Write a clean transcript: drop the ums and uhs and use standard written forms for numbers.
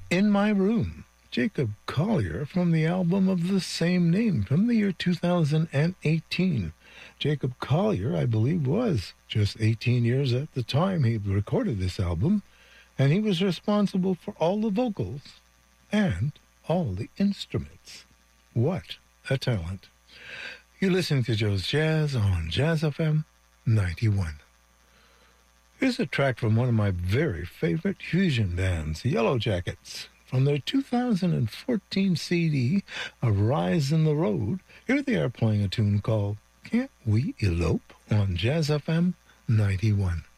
In My Room, Jacob Collier from the album of the same name from the year 2018. Jacob Collier, I believe, was just 18 years at the time he recorded this album, and he was responsible for all the vocals and all the instruments. What a talent. You're listening to Joe's Jazz on Jazz FM 91. Here's a track from one of my very favorite fusion bands, Yellow Jackets. From their 2014 CD, A Rise in the Road, here they are playing a tune called Can't We Elope on Jazz FM 91.